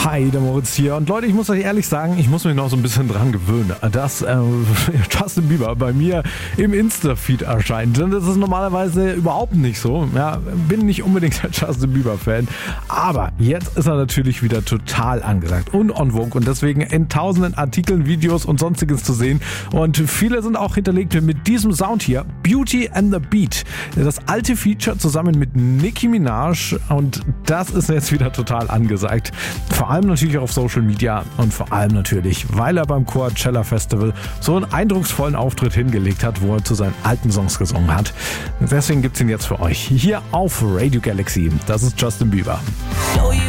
Hi, der Moritz hier. Und Leute, ich muss euch ehrlich sagen, ich muss mich noch so ein bisschen dran gewöhnen, dass Justin Bieber bei mir im Insta-Feed erscheint. Denn das ist normalerweise überhaupt nicht so. Ja, bin nicht unbedingt ein Justin Bieber-Fan. Aber jetzt ist er natürlich wieder total angesagt und on vogue. Und deswegen in tausenden Artikeln, Videos und sonstiges zu sehen. Und viele sind auch hinterlegt mit diesem Sound hier. Beauty and the Beat. Das alte Feature zusammen mit Nicki Minaj. Und das ist jetzt wieder total angesagt. Vor allem natürlich auch auf Social Media und vor allem natürlich, weil er beim Coachella Festival so einen eindrucksvollen Auftritt hingelegt hat, wo er zu seinen alten Songs gesungen hat. Deswegen gibt's ihn jetzt für euch hier auf Radio Galaxy. Das ist Justin Bieber.